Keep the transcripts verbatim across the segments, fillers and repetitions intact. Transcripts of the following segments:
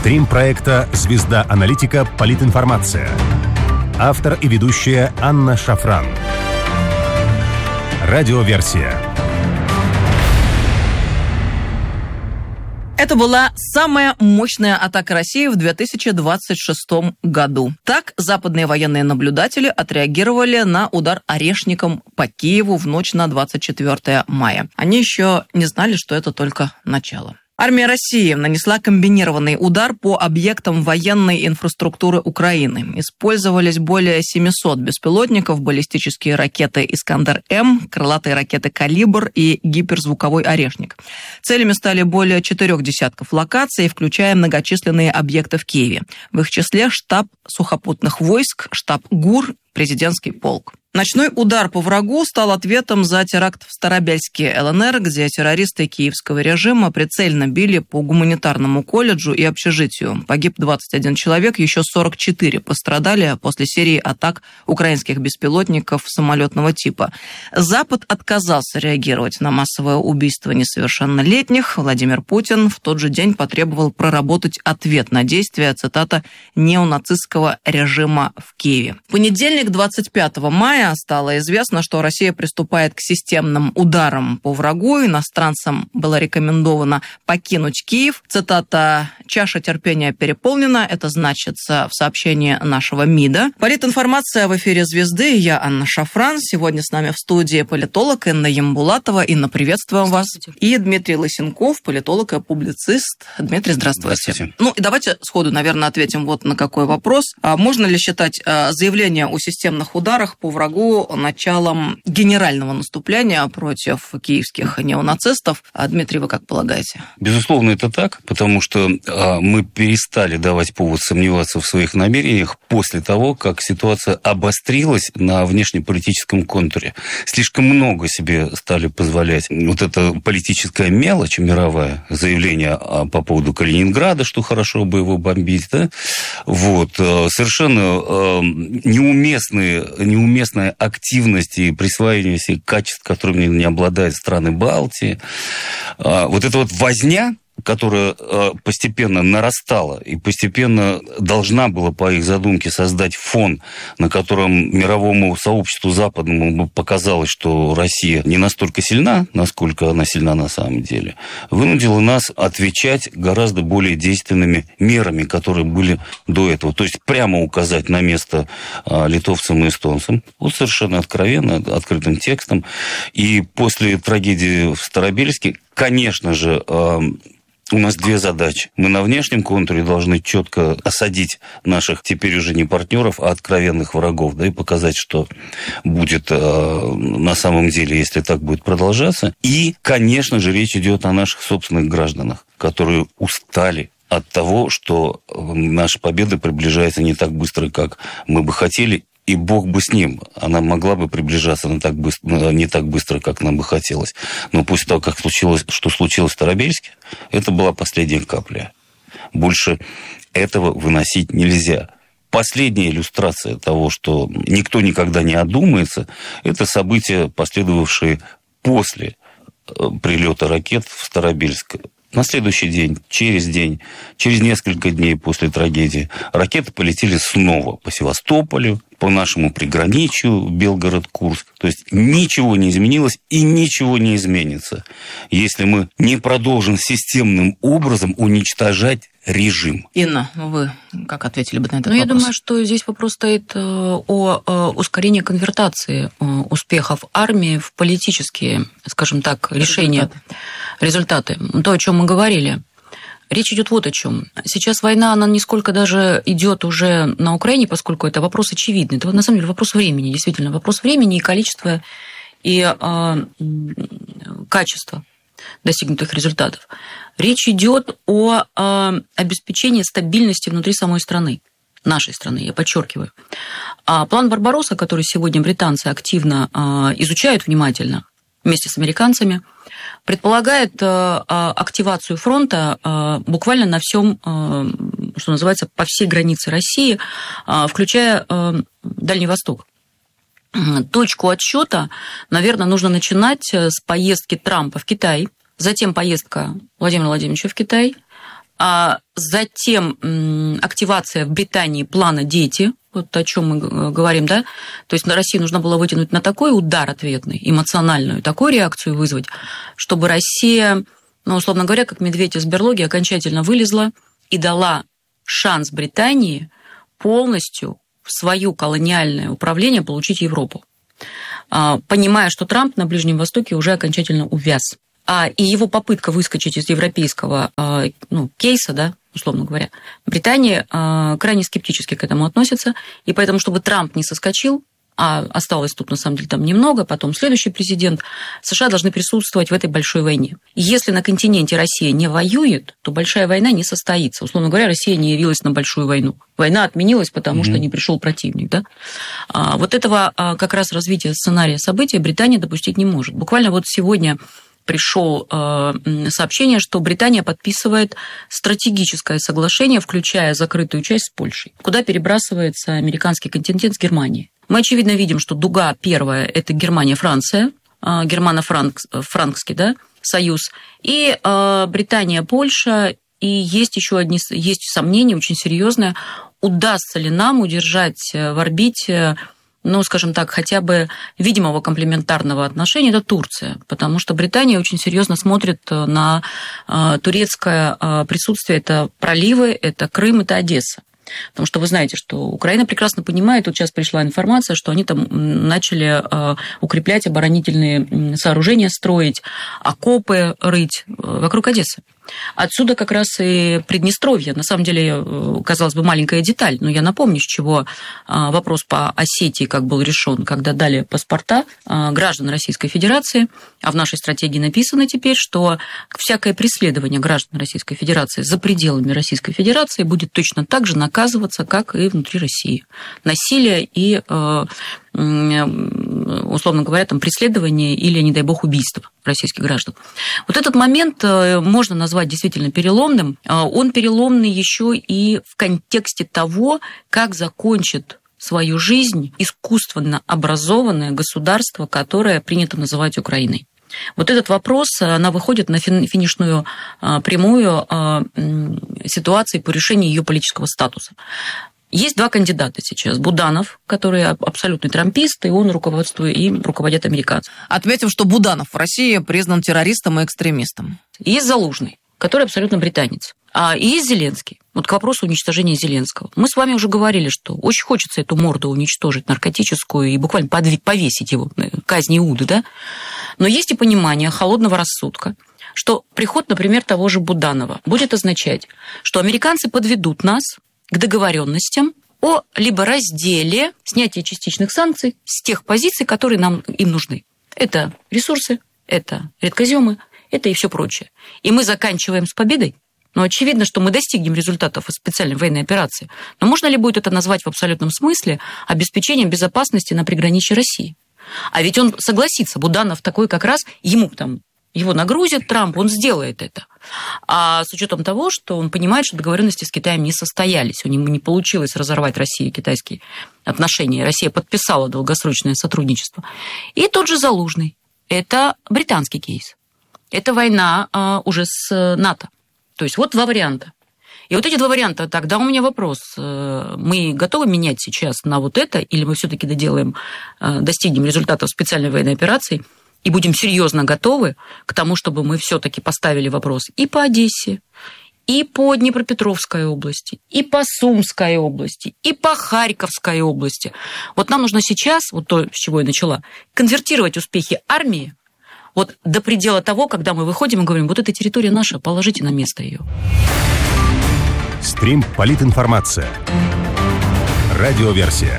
Стрим проекта «Звезда аналитика. Политинформация». Автор и ведущая Анна Шафран. Радиоверсия. Это была самая мощная атака России в две тысячи двадцать шестом году. Так западные военные наблюдатели отреагировали на удар орешником по Киеву в ночь на двадцать четвёртое мая. Они еще не знали, что это только начало. Армия России нанесла комбинированный удар по объектам военной инфраструктуры Украины. Использовались более семисот беспилотников, баллистические ракеты «Искандер-М», крылатые ракеты «Калибр» и гиперзвуковой «Орешник». Целями стали более четырех десятков локаций, включая многочисленные объекты в Киеве. В их числе штаб сухопутных войск, штаб ГУР, президентский полк. Ночной удар по врагу стал ответом за теракт в Старобельске, ЛНР, где террористы киевского режима прицельно били по гуманитарному колледжу и общежитию. Погиб двадцать один человек, еще сорок четыре пострадали после серии атак украинских беспилотников самолетного типа. Запад отказался реагировать на массовое убийство несовершеннолетних. Владимир Путин в тот же день потребовал проработать ответ на действия, цитата, неонацистского режима в Киеве. В понедельник, двадцать пятого мая, стало известно, что Россия приступает к системным ударам по врагу. Иностранцам было рекомендовано покинуть Киев. Цитата: «Чаша терпения переполнена». Это значится в сообщении нашего МИДа. Политинформация в эфире «Звезды». Я Анна Шафран. Сегодня с нами в студии политолог Инна Ямбулатова. Инна, приветствуем вас. И Дмитрий Лысенков, политолог и публицист. Дмитрий, здравствуйте. Здравствуйте. Ну и давайте сходу, наверное, ответим вот на какой вопрос. Можно ли считать заявление о системных ударах по врагу началом генерального наступления против киевских неонацистов? А, Дмитрий, вы как полагаете? Безусловно, это так, потому что а, мы перестали давать повод сомневаться в своих намерениях после того, как ситуация обострилась на внешнеполитическом контуре. Слишком много себе стали позволять вот эта политическая мелочь мировая, заявление а, по поводу Калининграда, что хорошо бы его бомбить, да? Вот. Совершенно а, неуместные, неуместные активность и присваивание себе качеств, которыми не обладают страны Балтии. Вот эта вот возня, которая постепенно нарастала и постепенно должна была, по их задумке, создать фон, на котором мировому сообществу западному показалось, что Россия не настолько сильна, насколько она сильна на самом деле, вынудила нас отвечать гораздо более действенными мерами, которые были до этого. То есть прямо указать на место литовцам и эстонцам, вот совершенно откровенно, открытым текстом. И после трагедии в Старобельске, конечно же, у нас две задачи. Мы на внешнем контуре должны четко осадить наших теперь уже не партнеров, а откровенных врагов, да, и показать, что будет э, на самом деле, если так будет продолжаться. И, конечно же, речь идет о наших собственных гражданах, которые устали от того, что наша победа приближается не так быстро, как мы бы хотели. И бог бы с ним, она могла бы приближаться не так быстро, не так быстро, как нам бы хотелось. Но после того, как случилось, что случилось в Старобельске, это была последняя капля. Больше этого выносить нельзя. Последняя иллюстрация того, что никто никогда не одумается, это события, последовавшие после прилета ракет в Старобельск. На следующий день, через день, через несколько дней после трагедии ракеты полетели снова по Севастополю, по нашему приграничью Белгород-Курск. То есть ничего не изменилось и ничего не изменится, если мы не продолжим системным образом уничтожать режим. Инна, вы как ответили бы на этот ну, вопрос? Я думаю, что здесь вопрос стоит о ускорении конвертации успехов армии в политические, скажем так, решения, результаты. результаты. То, о чем мы говорили. Речь идет вот о чем. Сейчас война, она не сколько даже идет уже на Украине, поскольку это вопрос очевидный. Это на самом деле вопрос времени, действительно, вопрос времени и количества, и э, качества достигнутых результатов. Речь идет о э, обеспечении стабильности внутри самой страны, нашей страны, я подчеркиваю. А план Барбаросса, который сегодня британцы активно э, изучают внимательно вместе с американцами, предполагает э, активацию фронта э, буквально на всем, э, что называется, по всей границе России, э, включая э, Дальний Восток. Точку отсчета, наверное, нужно начинать с поездки Трампа в Китай, затем поездка Владимира Владимировича в Китай, А затем активация в Британии плана «Дети», вот о чем мы говорим, да, то есть на Россию нужно было вытянуть на такой удар ответный, эмоциональную, такую реакцию вызвать, чтобы Россия, ну, условно говоря, как медведь из берлоги, окончательно вылезла и дала шанс Британии полностью в свое колониальное управление получить Европу, понимая, что Трамп на Ближнем Востоке уже окончательно увяз. И его попытка выскочить из европейского, ну, кейса, да, условно говоря, Британия крайне скептически к этому относится, и поэтому, чтобы Трамп не соскочил, а осталось тут, на самом деле, там немного, потом следующий президент, США должны присутствовать в этой большой войне. И если на континенте Россия не воюет, то большая война не состоится. Условно говоря, Россия не явилась на большую войну. Война отменилась, потому mm-hmm. что не пришел противник. Да? А вот этого как раз развития сценария событий Британия допустить не может. Буквально вот сегодня пришло сообщение, что Британия подписывает стратегическое соглашение, включая закрытую часть с Польшей, куда перебрасывается американский контингент с Германией. Мы, очевидно, видим, что дуга первая – это Германия-Франция, германо-франкский, да, союз, и Британия-Польша, и есть еще одни, есть сомнения очень серьезные, удастся ли нам удержать в орбите, ну, скажем так, хотя бы видимого комплементарного отношения, это Турция, потому что Британия очень серьезно смотрит на турецкое присутствие, это проливы, это Крым, это Одесса. Потому что вы знаете, что Украина прекрасно понимает, вот сейчас пришла информация, что они там начали укреплять оборонительные сооружения, строить, окопы рыть вокруг Одессы. Отсюда как раз и Приднестровье. На самом деле, казалось бы, маленькая деталь, но я напомню, с чего вопрос по Осетии как был решен, когда дали паспорта граждан Российской Федерации, а в нашей стратегии написано теперь, что всякое преследование граждан Российской Федерации за пределами Российской Федерации будет точно так же наказываться, как и внутри России. Насилие и, условно говоря, там, преследование или, не дай бог, убийство российских граждан. Вот этот момент можно назвать действительно переломным. Он переломный еще и в контексте того, как закончит свою жизнь искусственно образованное государство, которое принято называть Украиной. Вот этот вопрос, она выходит на финишную прямую ситуации по решению ее политического статуса. Есть два кандидата сейчас. Буданов, который абсолютный трампист, и он руководствует, им руководят американцы. Отметим, что Буданов в России признан террористом и экстремистом. Есть Залужный, который абсолютно британец. А и есть Зеленский. Вот к вопросу уничтожения Зеленского. Мы с вами уже говорили, что очень хочется эту морду уничтожить, наркотическую, и буквально повесить его, казнь Иуды, да? Но есть и понимание холодного рассудка, что приход, например, того же Буданова будет означать, что американцы подведут нас к договоренностям о либо разделе, снятии частичных санкций с тех позиций, которые нам, им нужны. Это ресурсы, это редкоземы, это и все прочее. И мы заканчиваем с победой. Но очевидно, что мы достигнем результатов из специальной военной операции. Но можно ли будет это назвать в абсолютном смысле обеспечением безопасности на приграничье России? А ведь он согласится, Буданов такой как раз, ему там, его нагрузит Трамп, он сделает это. А с учетом того, что он понимает, что договоренности с Китаем не состоялись, у него не получилось разорвать Россию и китайские отношения, Россия подписала долгосрочное сотрудничество. И тот же Залужный, это британский кейс, это война а, уже с НАТО. То есть вот два варианта. И вот эти два варианта, тогда у меня вопрос, мы готовы менять сейчас на вот это, или мы все-таки доделаем, достигнем результатов специальной военной операции и будем серьезно готовы к тому, чтобы мы все-таки поставили вопрос и по Одессе, и по Днепропетровской области, и по Сумской области, и по Харьковской области. Вот нам нужно сейчас, вот то, с чего я начала, конвертировать успехи армии вот до предела того, когда мы выходим и говорим, вот эта территория наша, положите на место ее. Стрим «Политинформация». Радиоверсия.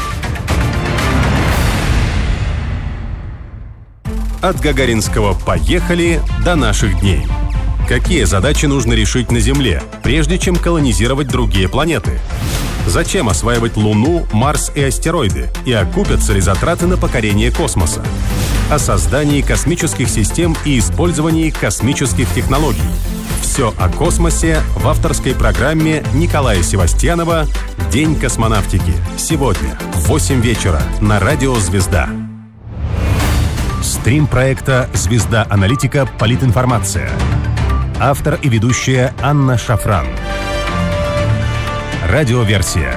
От Гагаринского «Поехали» до наших дней. Какие задачи нужно решить на Земле, прежде чем колонизировать другие планеты? Зачем осваивать Луну, Марс и астероиды? И окупятся ли затраты на покорение космоса? О создании космических систем и использовании космических технологий. Все о космосе в авторской программе Николая Севастьянова «День космонавтики». Сегодня в восемь вечера на радио «Звезда». Стрим проекта «Звезда Аналитика. Политинформация». Автор и ведущая Анна Шафран. Радиоверсия.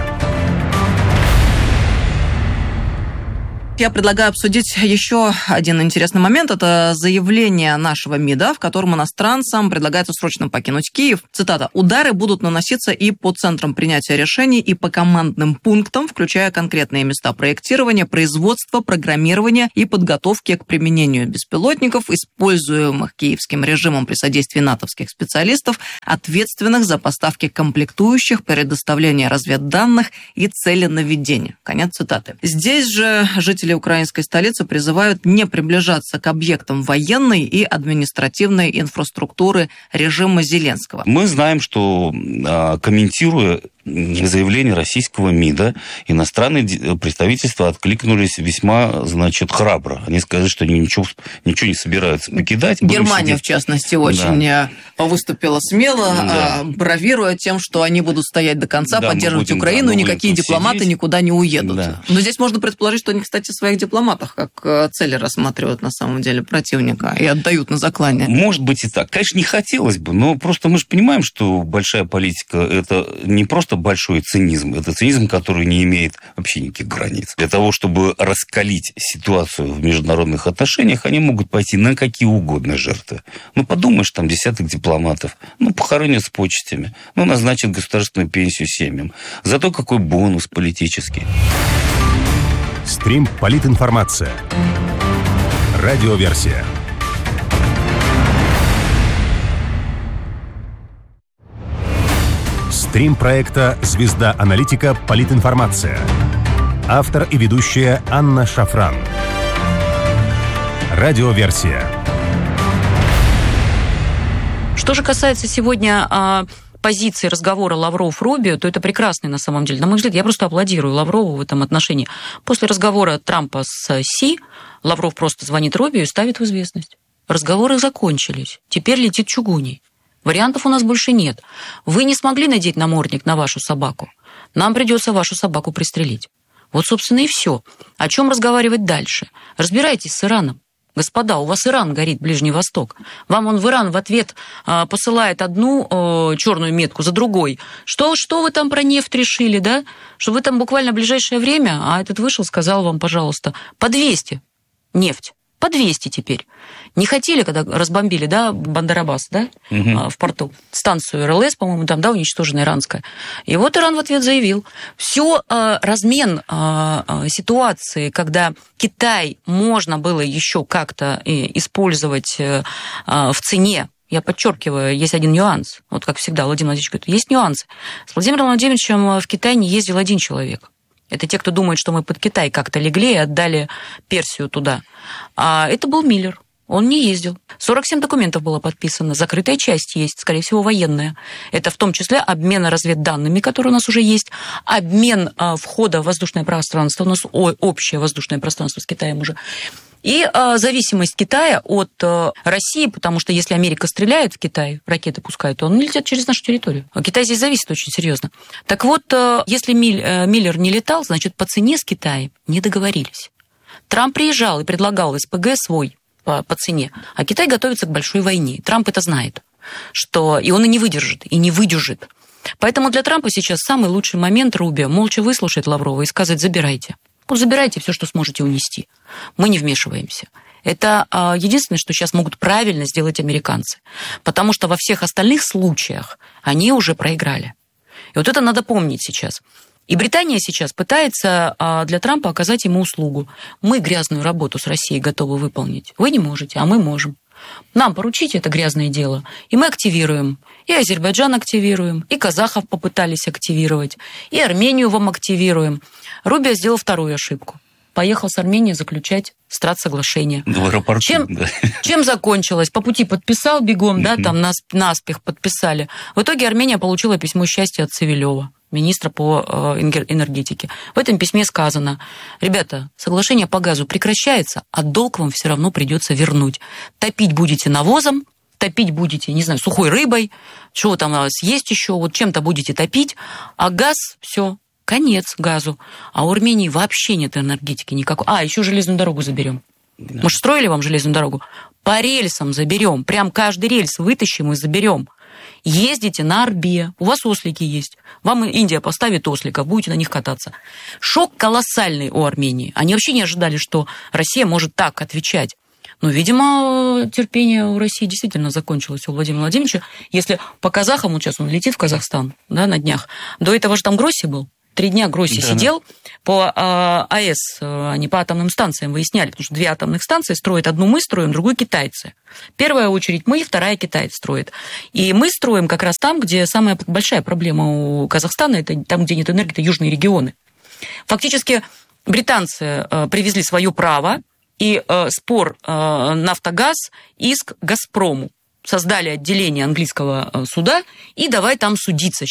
Я предлагаю обсудить еще один интересный момент. Это заявление нашего МИДа, в котором иностранцам предлагается срочно покинуть Киев. Цитата. «Удары будут наноситься и по центрам принятия решений, и по командным пунктам, включая конкретные места проектирования, производства, программирования и подготовки к применению беспилотников, используемых киевским режимом при содействии натовских специалистов, ответственных за поставки комплектующих, предоставление разведданных и целенаведения». Конец цитаты. Здесь же жители украинской столицы призывают не приближаться к объектам военной и административной инфраструктуры режима Зеленского. Мы знаем, что, комментируя заявление российского МИДа, иностранные представительства откликнулись весьма, значит, храбро. Они сказали, что они ничего, ничего не собираются покидать. Германия, в частности, очень да. выступила смело, да. бравируя тем, что они будут стоять до конца, да, поддерживать будем, Украину, да, и никакие дипломаты сидеть. Никуда не уедут. Да. Но здесь можно предположить, что они, кстати, своих дипломатов как цели рассматривают на самом деле противника и отдают на заклание. Может быть и так. Конечно, не хотелось бы, но просто мы же понимаем, что большая политика – это не просто большой цинизм. Это цинизм, который не имеет вообще никаких границ. Для того, чтобы раскалить ситуацию в международных отношениях, они могут пойти на какие угодно жертвы. Ну, подумаешь, там десяток дипломатов, ну, похоронят с почестями, ну, назначат государственную пенсию семьям. Зато какой бонус политический. Стрим «Политинформация». Радиоверсия. Стрим проекта «Звезда аналитика. Политинформация». Автор и ведущая Анна Шафран. Радиоверсия. Что же касается сегодня а, позиции разговора Лавров-Рубио, то это прекрасный на самом деле. На мой взгляд, я просто аплодирую Лаврову в этом отношении. После разговора Трампа с Си, Лавров просто звонит Рубио и ставит в известность. Разговоры закончились. Теперь летит чугуней. Вариантов у нас больше нет. Вы не смогли надеть намордник на вашу собаку. Нам придется вашу собаку пристрелить. Вот, собственно, и все. О чем разговаривать дальше? Разбирайтесь с Ираном. Господа, у вас Иран горит, Ближний Восток. Вам он в Иран в ответ э, посылает одну э, черную метку за другой. Что, что вы там про нефть решили, да? Что вы там буквально в ближайшее время, а этот вышел, сказал вам, пожалуйста, по двести нефть. По двести теперь. Не хотели, когда разбомбили, да, Бандар-Аббас, да, угу. в порту, станцию эр эл эс, по-моему, там, да, уничтожена иранская. И вот Иран в ответ заявил. Все э, размен э, ситуации, когда Китай можно было еще как-то использовать э, в цене, я подчеркиваю, есть один нюанс. Вот как всегда, Владимир Владимирович говорит, есть нюансы. С Владимиром Владимировичем в Китай не ездил один человек. Это те, кто думает, что мы под Китай как-то легли и отдали Персию туда. А это был Миллер. Он не ездил. сорок семь документов было подписано. Закрытая часть есть, скорее всего, военная. Это в том числе обмен разведданными, которые у нас уже есть, обмен а, входа в воздушное пространство. У нас о, общее воздушное пространство с Китаем уже. И а, зависимость Китая от а, России, потому что если Америка стреляет в Китай, ракеты пускает, то он летит через нашу территорию. А Китай здесь зависит очень серьезно. Так вот, а, если Миль, а, Миллер не летал, значит, по цене с Китаем не договорились. Трамп приезжал и предлагал эс пэ гэ свой по, по цене, а Китай готовится к большой войне. Трамп это знает, что и он и не выдержит, и не выдержит. Поэтому для Трампа сейчас самый лучший момент Рубио молча выслушать Лаврова и сказать: забирайте. Вот забирайте все, что сможете унести. Мы не вмешиваемся. Это а, единственное, что сейчас могут правильно сделать американцы. Потому что во всех остальных случаях они уже проиграли. И вот это надо помнить сейчас. И Британия сейчас пытается а, для Трампа оказать ему услугу. Мы грязную работу с Россией готовы выполнить. Вы не можете, а мы можем. Нам поручите это грязное дело, и мы активируем. И Азербайджан активируем, и казахов попытались активировать, и Армению вам активируем. Рубио сделал вторую ошибку. Поехал с Арменией заключать страт-соглашение. В аэропорту, чем, да. Чем закончилось? По пути подписал бегом, да, там нас, наспех подписали. В итоге Армения получила письмо счастья от Цивилева, министра по энергетике. В этом письме сказано: ребята, соглашение по газу прекращается, а долг вам все равно придется вернуть. Топить будете навозом, топить будете, не знаю, сухой рыбой, что там у вас есть еще, вот чем-то будете топить, а газ, все, конец газу. А у Армении вообще нет энергетики никакой. А, еще железную дорогу заберем. Да. Мы же строили вам железную дорогу. по рельсам заберем, прям каждый рельс вытащим и заберем. Ездите на Арбе, у вас ослики есть, вам Индия поставит осликов, будете на них кататься. Шок колоссальный у Армении. Они вообще не ожидали, что Россия может так отвечать. Но, видимо, терпение у России действительно закончилось у Владимира Владимировича. Если по казахам, вот сейчас он летит в Казахстан, да, на днях, до этого же там Гросси был. Три дня Гросси да, сидел, да. по а, АЭС, они по атомным станциям выясняли, потому что две атомных станции строят, одну мы строим, другую китайцы. Первая очередь мы, вторая китайцы строят. И мы строим как раз там, где самая большая проблема у Казахстана, это там, где нет энергии, это южные регионы. Фактически британцы привезли свое право, и спор «Нафтогаз», иск «Газпрому». Создали отделение английского суда, и давай там судиться.